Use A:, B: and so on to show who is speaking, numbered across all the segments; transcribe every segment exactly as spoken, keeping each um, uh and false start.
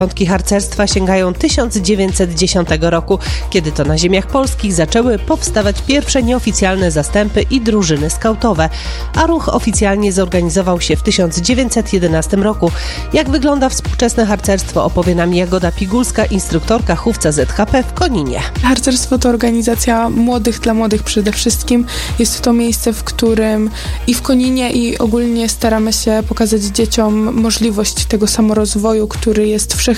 A: Początki harcerstwa sięgają tysiąc dziewięćset dziesiątego roku, kiedy to na ziemiach polskich zaczęły powstawać pierwsze nieoficjalne zastępy i drużyny skautowe, a ruch oficjalnie zorganizował się w tysiąc dziewięćset jedenastym roku. Jak wygląda współczesne harcerstwo, opowie nam Jagoda Pigulska, instruktorka chówca Z H P w Koninie.
B: Harcerstwo to organizacja młodych dla młodych przede wszystkim. Jest to miejsce, w którym i w Koninie, i ogólnie staramy się pokazać dzieciom możliwość tego samorozwoju, który jest wszechstronny.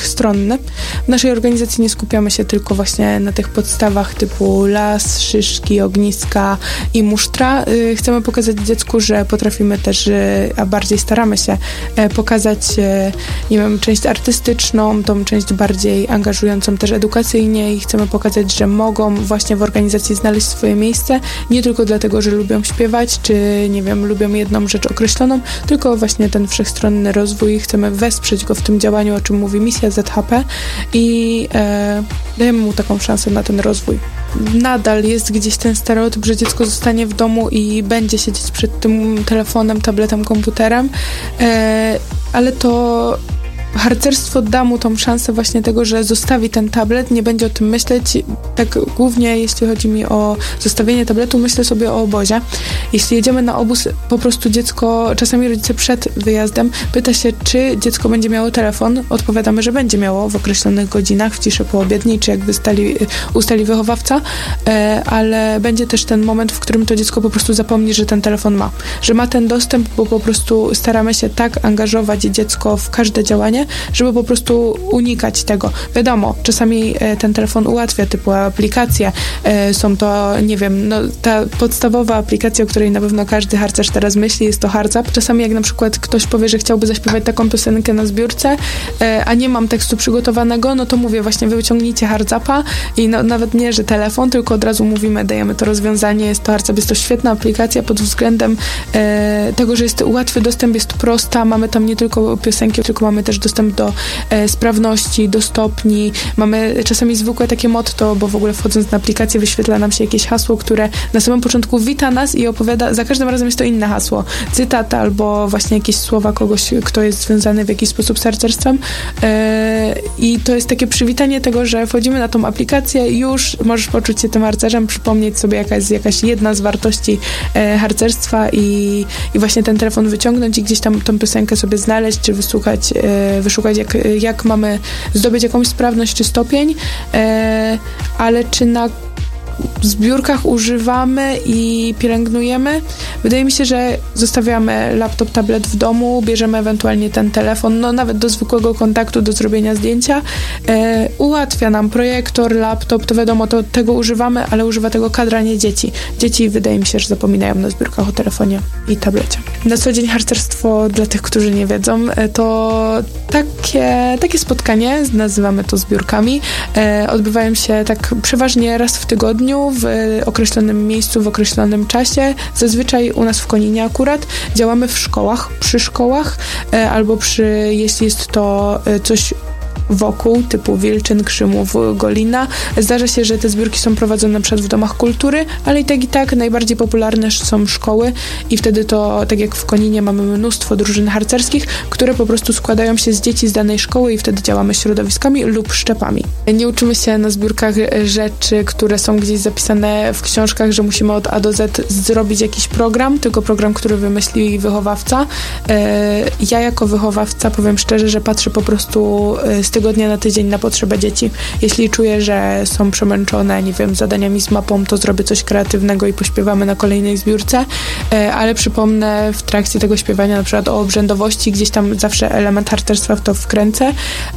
B: W naszej organizacji nie skupiamy się tylko właśnie na tych podstawach typu las, szyszki, ogniska i musztra. Chcemy pokazać dziecku, że potrafimy też, a bardziej staramy się pokazać, nie wiem, część artystyczną, tą część bardziej angażującą też edukacyjnie i chcemy pokazać, że mogą właśnie w organizacji znaleźć swoje miejsce, nie tylko dlatego, że lubią śpiewać, czy nie wiem, lubią jedną rzecz określoną, tylko właśnie ten wszechstronny rozwój. Chcemy wesprzeć go w tym działaniu, o czym mówi misja Z H P i e, dajemy mu taką szansę na ten rozwój. Nadal jest gdzieś ten stereotyp, że dziecko zostanie w domu i będzie siedzieć przed tym telefonem, tabletem, komputerem, e, ale to harcerstwo da mu tą szansę właśnie tego, że zostawi ten tablet, nie będzie o tym myśleć. Tak głównie jeśli chodzi mi o zostawienie tabletu, myślę sobie o obozie. Jeśli jedziemy na obóz, po prostu dziecko, czasami rodzice przed wyjazdem pyta się, czy dziecko będzie miało telefon. Odpowiadamy, że będzie miało w określonych godzinach, w ciszy poobiedniej, czy jak wystali, ustali wychowawca, ale będzie też ten moment, w którym to dziecko po prostu zapomni, że ten telefon ma. Że ma ten dostęp, bo po prostu staramy się tak angażować dziecko w każde działanie, żeby po prostu unikać tego. Wiadomo, czasami ten telefon ułatwia, typu aplikacje. Są to, nie wiem, no ta podstawowa aplikacja, o której na pewno każdy harcerz teraz myśli, jest to Hardzap. Czasami jak na przykład ktoś powie, że chciałby zaśpiewać taką piosenkę na zbiórce, a nie mam tekstu przygotowanego, no to mówię właśnie, wyciągnijcie Hardzapa i no, nawet nie, że telefon, tylko od razu mówimy, dajemy to rozwiązanie. Jest to Hardzap, jest to świetna aplikacja pod względem e, tego, że jest łatwy dostęp, jest prosta, mamy tam nie tylko piosenki, tylko mamy też dostęp do e, sprawności, do stopni. Mamy czasami zwykłe takie motto, bo w ogóle wchodząc na aplikację wyświetla nam się jakieś hasło, które na samym początku wita nas i opowiada, za każdym razem jest to inne hasło. Cytat albo właśnie jakieś słowa kogoś, kto jest związany w jakiś sposób z harcerstwem. E, I to jest takie przywitanie tego, że wchodzimy na tą aplikację i już możesz poczuć się tym harcerzem, przypomnieć sobie jaka jest jakaś jedna z wartości e, harcerstwa i, i właśnie ten telefon wyciągnąć i gdzieś tam tą piosenkę sobie znaleźć, czy wysłuchać, e, wyszukać jak, jak mamy zdobyć jakąś sprawność czy stopień, e, ale czy na zbiórkach używamy i pielęgnujemy? Wydaje mi się, że zostawiamy laptop, tablet w domu, bierzemy ewentualnie ten telefon, no nawet do zwykłego kontaktu, do zrobienia zdjęcia. E, ułatwia nam projektor, laptop, to wiadomo, to tego używamy, ale używa tego kadra, nie dzieci. Dzieci wydaje mi się, że zapominają na zbiórkach o telefonie i tablecie. Na co dzień harcerstwo, dla tych, którzy nie wiedzą, to takie, takie spotkanie, nazywamy to zbiórkami, e, odbywają się tak przeważnie raz w tygodniu, w określonym miejscu, w określonym czasie. Zazwyczaj u nas w Koninie akurat działamy w szkołach, przy szkołach, e, albo przy, jeśli jest to e, coś wokół, typu Wilczyn, Krzymów, Golina. Zdarza się, że te zbiórki są prowadzone na przykład w domach kultury, ale i tak i tak najbardziej popularne są szkoły i wtedy to, tak jak w Koninie mamy mnóstwo drużyn harcerskich, które po prostu składają się z dzieci z danej szkoły i wtedy działamy środowiskami lub szczepami. Nie uczymy się na zbiórkach rzeczy, które są gdzieś zapisane w książkach, że musimy od A do Z zrobić jakiś program, tylko program, który wymyśli wychowawca. Ja jako wychowawca powiem szczerze, że patrzę po prostu z tygodnia na tydzień na potrzebę dzieci. Jeśli czuję, że są przemęczone, nie wiem, zadaniami z mapą, to zrobię coś kreatywnego i pośpiewamy na kolejnej zbiórce, ale przypomnę w trakcie tego śpiewania na przykład o obrzędowości, gdzieś tam zawsze element harcerstwa w to wkręcę.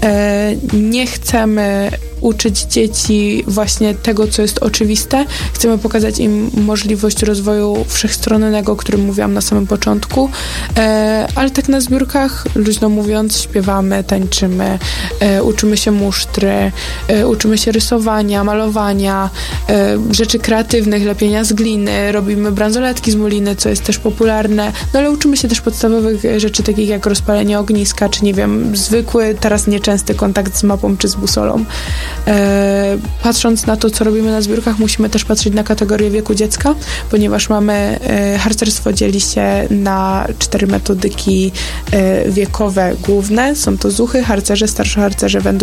B: Nie chcemy uczyć dzieci właśnie tego, co jest oczywiste. Chcemy pokazać im możliwość rozwoju wszechstronnego, o którym mówiłam na samym początku, ale tak na zbiórkach, luźno mówiąc, śpiewamy, tańczymy, uczymy się musztry, uczymy się rysowania, malowania, rzeczy kreatywnych, lepienia z gliny, robimy bransoletki z muliny, co jest też popularne, no ale uczymy się też podstawowych rzeczy, takich jak rozpalenie ogniska, czy nie wiem, zwykły, teraz nieczęsty kontakt z mapą czy z busolą. Patrząc na to, co robimy na zbiórkach, musimy też patrzeć na kategorię wieku dziecka, ponieważ mamy, harcerstwo dzieli się na cztery metodyki wiekowe główne, są to zuchy, harcerze, starsze harcerze, wędrówki